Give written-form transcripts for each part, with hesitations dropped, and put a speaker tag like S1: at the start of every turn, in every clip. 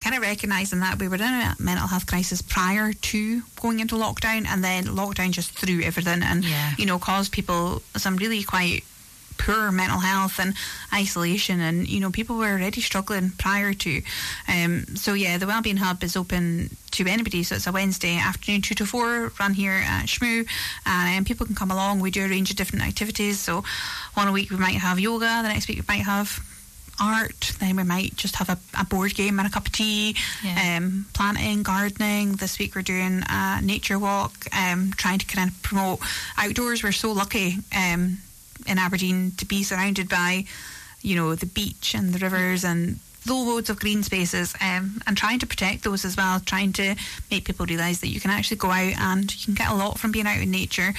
S1: kind of recognising that we were in a mental health crisis prior to going into lockdown, and then lockdown just threw everything and, caused people some really quite poor mental health and isolation, and people were already struggling prior to. The Wellbeing Hub is open to anybody, so it's a Wednesday afternoon 2 to 4, run here at Shmoo, and people can come along. We do a range of different activities, so one week we might have yoga, the next week we might have art, then we might just have a board game and a cup of tea, planting, gardening. This week we're doing a nature walk, trying to kind of promote outdoors. We're so lucky in Aberdeen to be surrounded by the beach and the rivers and loads of green spaces, and trying to protect those as well, trying to make people realise that you can actually go out and you can get a lot from being out in nature.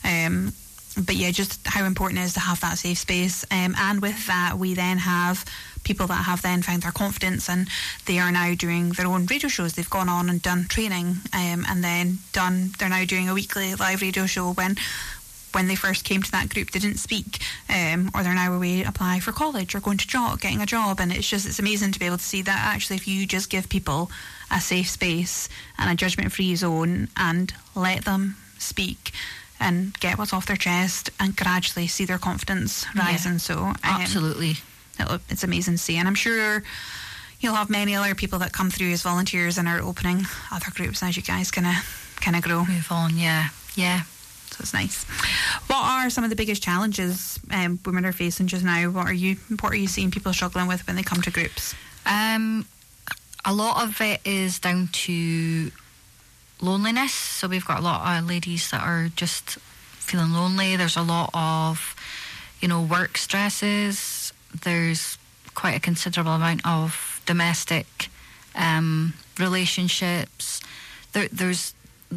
S1: Just how important it is to have that safe space, and with that we then have people that have then found their confidence, and they are now doing their own radio shows. They've gone on and done training, and then they're now doing a weekly live radio show. When they first came to that group, they didn't speak, or they're now away to apply for college or going to getting a job. And it's amazing to be able to see that actually if you just give people a safe space and a judgment-free zone and let them speak and get what's off their chest and gradually see their confidence rising.
S2: Yeah,
S1: so
S2: absolutely,
S1: it's amazing to see. And I'm sure you'll have many other people that come through as volunteers and are opening other groups as you guys kind of grow.
S2: Move on, yeah.
S1: So it's nice. What are some of the biggest challenges women are facing just now? What are you seeing people struggling with when they come to groups?
S2: A lot of it is down to loneliness. So we've got a lot of ladies that are just feeling lonely. There's a lot of, work stresses. There's quite a considerable amount of domestic relationships. There's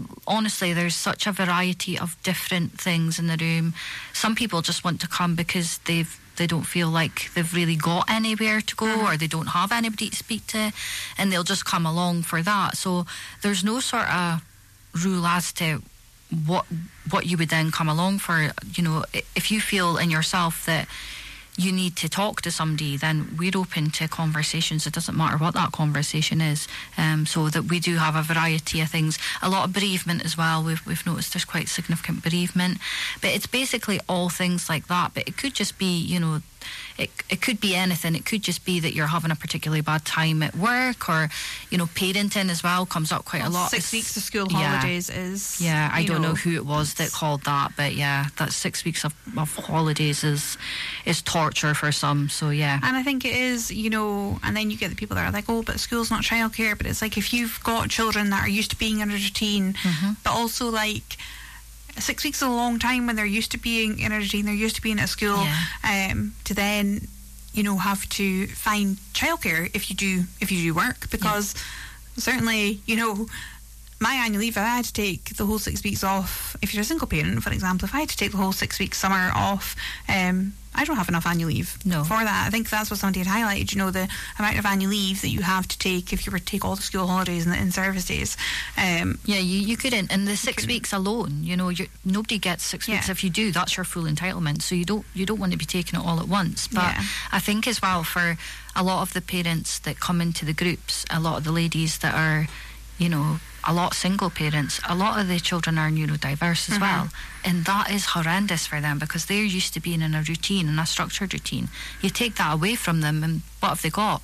S2: such a variety of different things in the room. Some people just want to come because they don't feel like they've really got anywhere to go, or they don't have anybody to speak to, and they'll just come along for that. So there's no sort of rule as to what you would then come along for. If you feel in yourself that you need to talk to somebody, then we're open to conversations. It doesn't matter what that conversation is. So that we do have a variety of things. A lot of bereavement as well. We've noticed there's quite significant bereavement. But it's basically all things like that. But it could just be, it could be anything. It could just be that you're having a particularly bad time at work, or, parenting as well comes up quite a lot.
S1: 6 weeks of school holidays is...
S2: Yeah, I don't know who it was that called that, but that 6 weeks of holidays is torture for some, so yeah.
S1: And I think it is, and then you get the people that are like, oh, but school's not childcare, but it's like if you've got children that are used to being in a routine, but also like 6 weeks is a long time when they're used to being in a routine, they're used to being at school, to then have to find childcare if you do work, because certainly my annual leave, if I had to take the whole 6 weeks off, if you're a single parent for example, if I had to take the whole 6 weeks summer off, I don't have enough annual leave for that. I think that's what somebody had highlighted, the amount of annual leave that you have to take if you were to take all the school holidays and the in-service days.
S2: You couldn't. And the 6 weeks alone, nobody gets 6 weeks. If you do, that's your full entitlement. So you don't want to be taking it all at once. But I think as well, for a lot of the parents that come into the groups, a lot of the ladies that are, a lot single parents, a lot of the children are neurodiverse as well, and that is horrendous for them because they're used to being in a routine, in a structured routine. You take that away from them, and what have they got?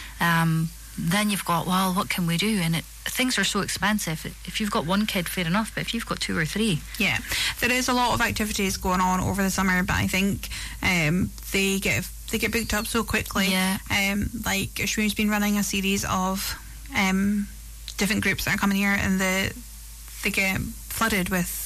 S2: Then you've got, well, what can we do? And things are so expensive. If you've got one kid, fair enough, but if you've got 2 or 3,
S1: there is a lot of activities going on over the summer, but I think they get booked up so quickly. Like Shmoon's been running a series of different groups that are coming here, and they get flooded with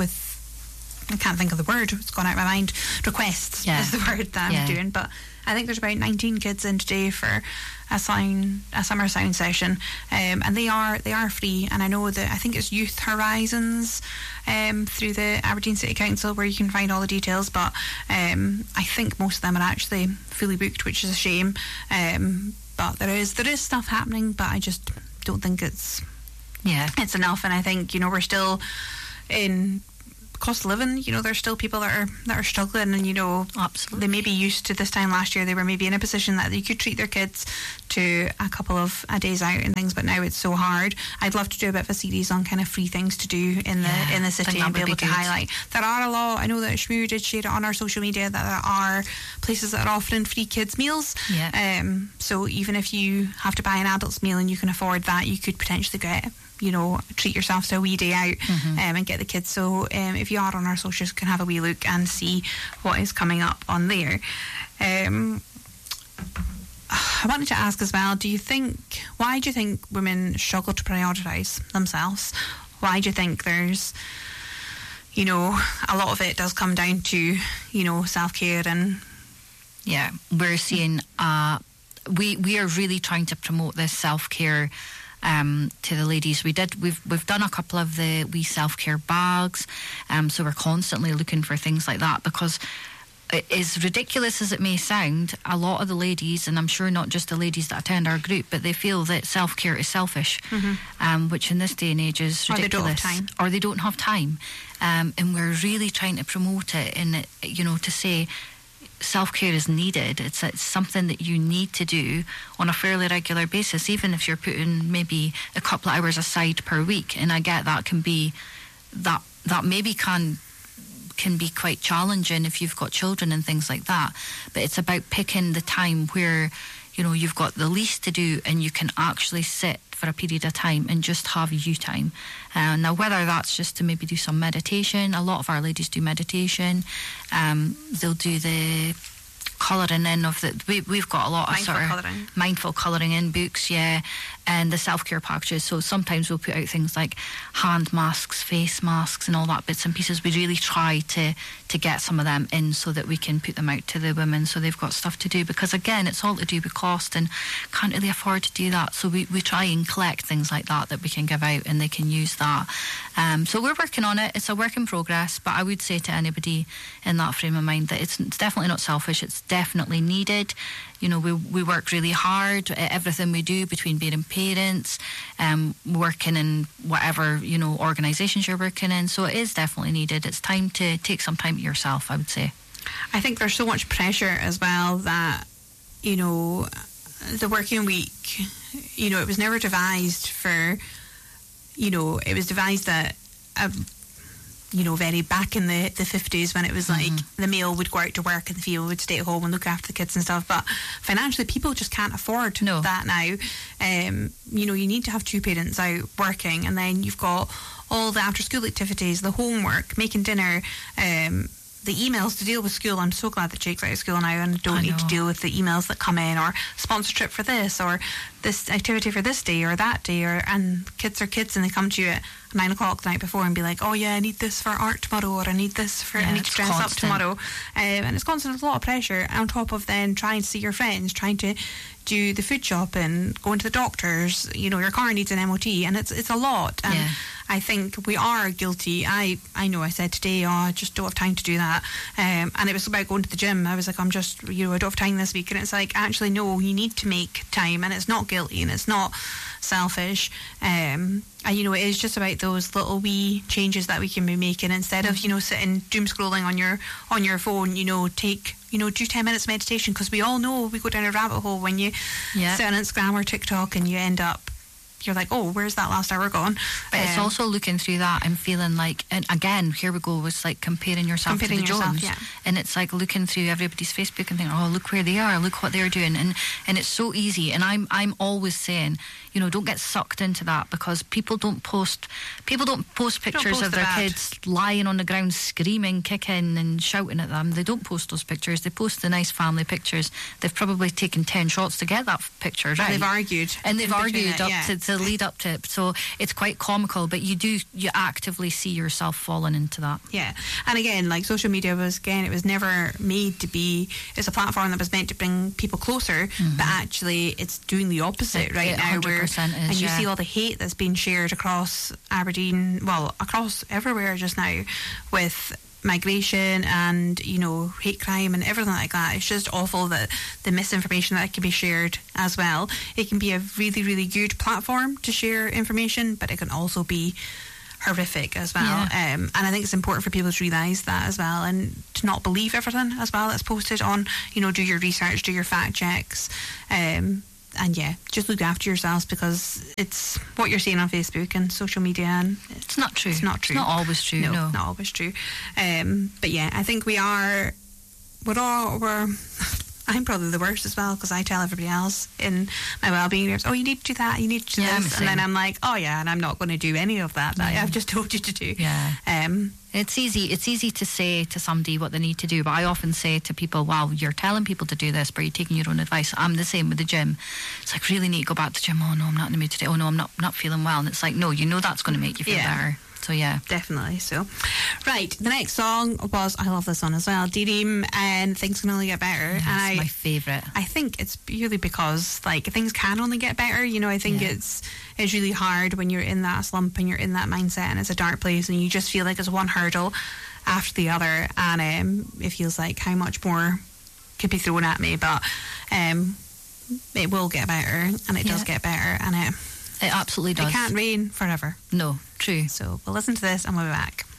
S1: I can't think of the word, it's gone out of my mind, requests is the word that I'm doing, but I think there's about 19 kids in today for a summer sound session, and they are free. And I know that I think it's Youth Horizons through the Aberdeen City Council where you can find all the details, but I think most of them are actually fully booked, which is a shame, but there is stuff happening, but I just don't think it's enough. And I think we're still in cost of living, there's still people that are struggling, and
S2: absolutely,
S1: they may be used to this time last year. They were maybe in a position that they could treat their kids to a couple of days out and things, but now it's so hard. I'd love to do a bit of a series on kind of free things to do in the city and be able to highlight. There are a lot. I know that Shmoo did share it on our social media that there are places that are offering free kids meals. So even if you have to buy an adult's meal and you can afford that, you could potentially get, treat yourself to a wee day out and get the kids. So if you are on our socials, you can have a wee look and see what is coming up on there. I wanted to ask as well, why do you think women struggle to prioritise themselves? Why do you think there's, a lot of it does come down to, self-care and...
S2: Yeah, we're seeing, we are really trying to promote this self-care to the ladies. We've done a couple of the wee self-care bags, so we're constantly looking for things like that, because as ridiculous as it may sound, a lot of the ladies, and I'm sure not just the ladies that attend our group, but they feel that self-care is selfish, which in this day and age is ridiculous. Or they don't have time. And we're really trying to promote it, and to say self-care is needed. It's something that you need to do on a fairly regular basis, even if you're putting maybe a couple of hours aside per week. And I get that can be that maybe can be quite challenging if you've got children and things like that, but it's about picking the time where you've got the least to do and you can actually sit for a period of time and just have you time. Now, whether that's just to maybe do some meditation, a lot of our ladies do meditation. They'll do the colouring in of we've got a lot of mindful colouring in books, and the self-care packages. So sometimes we'll put out things like hand masks, face masks and all that bits and pieces. We really try to get some of them in so that we can put them out to the women so they've got stuff to do, because again, it's all to do with cost and can't really afford to do that. So we try and collect things like that we can give out and they can use that. So we're working on it. It's a work in progress, but I would say to anybody in that frame of mind that it's definitely not selfish. It's definitely needed. We work really hard at everything we do, between being parents, working in whatever, organisations you're working in. So it is definitely needed. It's time to take some time to yourself, I would say.
S1: I think there's so much pressure as well that, the working week, it was never devised for, it was devised that... very back in the 50s when it was like the male would go out to work and the female would stay at home and look after the kids and stuff. But financially, people just can't afford that now. You need to have two parents out working, and then you've got all the after-school activities, the homework, making dinner, the emails to deal with school. I'm so glad that Jake's out of school now and don't need to deal with the emails that come in, or sponsor trip for this, or this activity for this day or that day, and kids are kids and they come to you at 9 o'clock the night before and be like, oh yeah, I need this for art tomorrow, or I need this for I need to dress up tomorrow, and it's constant. There's a lot of pressure on top of then trying to see your friends, trying to do the food shopping, going to the doctors, your car needs an MOT, and it's a lot. And I think we are guilty. I know I said today, I just don't have time to do that, and it was about going to the gym. I was like, I'm just, I don't have time this week, and it's like, actually no, you need to make time, and it's not guilty and it's not selfish. And it is just about those little wee changes that we can be making, instead of sitting doom scrolling on your phone. Take do 10 minutes meditation, because we all know we go down a rabbit hole when you sit on Instagram or TikTok and you end up, you're like, oh, where's that last hour gone?
S2: But it's also looking through that and feeling like, and again, here we go, it's like comparing yourself to the Jones. And it's like looking through everybody's Facebook and thinking, oh, look where they are, look what they're doing. And it's so easy. And I'm always saying, don't get sucked into that, because people don't post pictures of their kids lying on the ground screaming, kicking and shouting at them. They don't post those pictures. They post the nice family pictures. They've probably taken 10 shots to get that picture right.
S1: And they've argued
S2: to lead up to it. So it's quite comical, but you actively see yourself falling into that.
S1: Yeah. And again, like social media it was never made to be, it's a platform that was meant to bring people closer, but actually it's doing the opposite right now, where and you see all the hate that's being shared across Aberdeen, well, across everywhere just now, with migration and hate crime and everything like that. It's just awful that the misinformation that can be shared as well. It can be a really, really good platform to share information, but it can also be horrific as well. And I think it's important for people to realise that as well, and to not believe everything as well that's posted on, do your research, do your fact checks, and just look after yourselves, because it's what you're seeing on Facebook and social media, and
S2: it's not true.
S1: It's not true.
S2: It's not always true. No.
S1: Not always true. But yeah, I think we're I'm probably the worst as well, because I tell everybody else in my wellbeing groups, you need to do that, you need to do this, and then I'm like, and I'm not going to do any of that I've just told you to do.
S2: It's easy to say to somebody what they need to do, but I often say to people, well, you're telling people to do this, but you're taking your own advice. I'm the same with the gym. It's like, really need to go back to the gym. Oh no, I'm not in the mood today. Oh no, I'm not feeling well. And it's like, no, that's going to make you feel better. So yeah,
S1: definitely. So, right, the next song was, I love this one as well, Dareem, and Things Can Only Get Better.
S2: Yes, and my favourite.
S1: I think it's purely because things can only get better. I think it's really hard when you're in that slump and you're in that mindset, and it's a dark place, and you just feel like it's one hurdle after the other, and it feels like how much more could be thrown at me, but it will get better, and it does get better, and it
S2: absolutely does.
S1: It can't rain forever.
S2: No, true.
S1: So we'll listen to this and we'll be back.